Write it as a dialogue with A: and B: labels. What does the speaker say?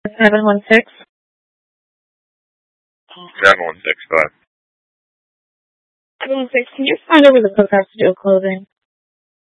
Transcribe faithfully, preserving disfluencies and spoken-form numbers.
A: seven one six.
B: seven one six, go ahead.
A: seven one six, can you find over the cookhouse to do a closing?